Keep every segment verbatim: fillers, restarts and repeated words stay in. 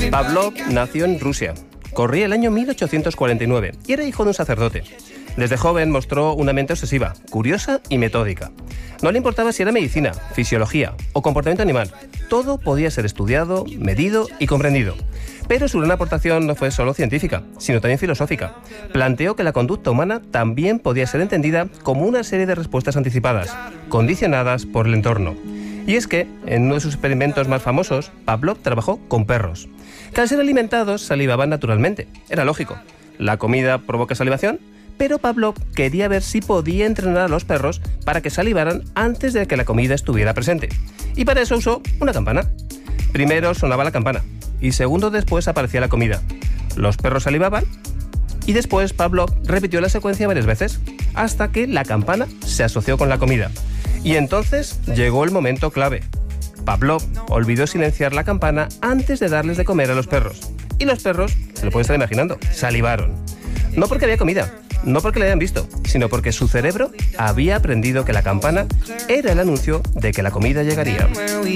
Pavlov nació en Rusia. Corría el año mil ochocientos cuarenta y nueve y era hijo de un sacerdote. Desde joven mostró una mente obsesiva, curiosa y metódica. No le importaba si era medicina, fisiología o comportamiento animal. Todo podía ser estudiado, medido y comprendido. Pero su gran aportación no fue solo científica, sino también filosófica. Planteó que la conducta humana también podía ser entendida como una serie de respuestas anticipadas, condicionadas por el entorno. Y es que, en uno de sus experimentos más famosos, Pavlov trabajó con perros, que al ser alimentados salivaban naturalmente. Era lógico. La comida provoca salivación, pero Pavlov quería ver si podía entrenar a los perros para que salivaran antes de que la comida estuviera presente. Y para eso usó una campana. Primero sonaba la campana, y segundos después aparecía la comida. Los perros salivaban, y después Pavlov repitió la secuencia varias veces, hasta que la campana se asoció con la comida. Y entonces llegó el momento clave. Pavlov olvidó silenciar la campana antes de darles de comer a los perros. Y los perros, se lo pueden estar imaginando, salivaron. No porque había comida, no porque la habían visto, sino porque su cerebro había aprendido que la campana era el anuncio de que la comida llegaría.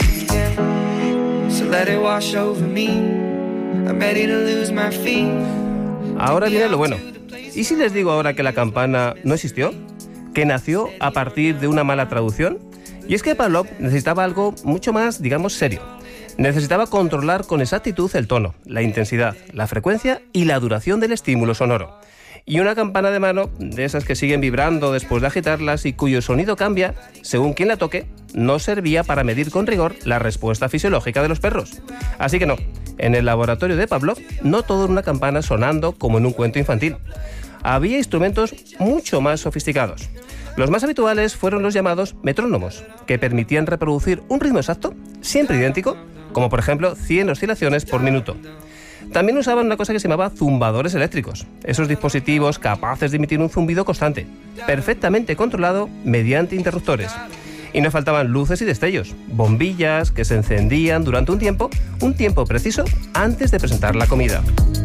Ahora viene lo bueno. ¿Y si les digo ahora que la campana no existió? ¿Que nació a partir de una mala traducción? Y es que Pavlov necesitaba algo mucho más, digamos, serio. Necesitaba controlar con exactitud el tono, la intensidad, la frecuencia y la duración del estímulo sonoro. Y una campana de mano, de esas que siguen vibrando después de agitarlas y cuyo sonido cambia según quien la toque, no servía para medir con rigor la respuesta fisiológica de los perros. Así que no, en el laboratorio de Pavlov no todo era una campana sonando como en un cuento infantil. Había instrumentos mucho más sofisticados. Los más habituales fueron los llamados metrónomos, que permitían reproducir un ritmo exacto, siempre idéntico, como por ejemplo cien oscilaciones por minuto. También usaban una cosa que se llamaba zumbadores eléctricos, esos dispositivos capaces de emitir un zumbido constante, perfectamente controlado mediante interruptores. Y no faltaban luces y destellos, bombillas que se encendían durante un tiempo, un tiempo preciso antes de presentar la comida.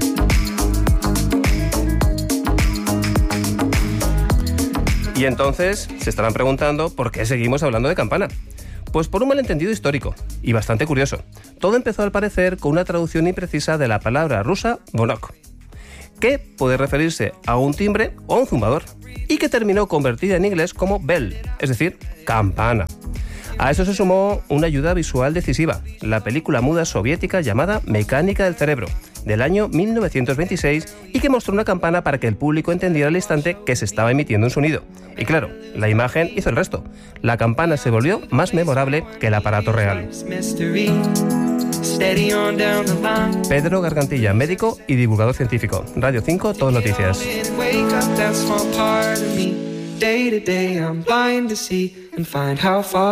Y entonces se estarán preguntando por qué seguimos hablando de campana. Pues por un malentendido histórico, y bastante curioso. Todo empezó al parecer con una traducción imprecisa de la palabra rusa «bonok», que puede referirse a un timbre o a un zumbador, y que terminó convertida en inglés como bell, es decir, campana. A eso se sumó una ayuda visual decisiva, la película muda soviética llamada Mecánica del cerebro, del año mil novecientos veintiséis, y que mostró una campana para que el público entendiera al instante que se estaba emitiendo un sonido. Y claro, la imagen hizo el resto. La campana se volvió más memorable que el aparato real. Pedro Gargantilla, médico y divulgador científico. Radio cinco, Todo Noticias.